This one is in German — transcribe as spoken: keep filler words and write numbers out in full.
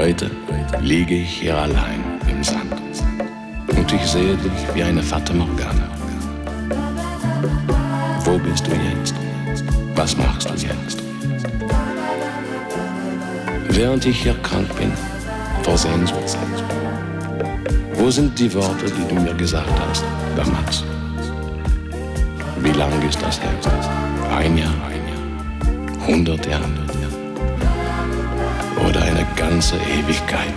Heute liege ich hier allein im Sand und ich sehe dich wie eine Fata Morgana. Wo bist du jetzt? Was machst du jetzt? Während ich hier krank bin, vor Sehnsucht, wo sind die Worte, die du mir gesagt hast damals? Wie lang ist das her? Ein Jahr, ein Jahr, hundert Jahre oder eine ganze Ewigkeit?